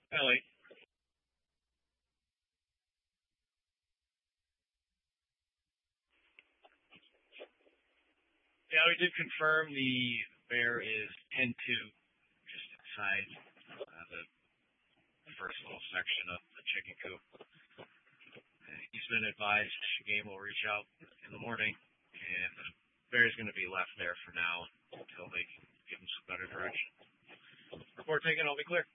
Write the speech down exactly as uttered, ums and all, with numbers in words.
Ellie. Yeah, we did confirm the bear is ten two, just inside uh, the first little section of the chicken coop. And he's been advised Game will reach out in the morning, and the bear's going to be left there for now until they can give him some better direction. Report taken, I'll be clear.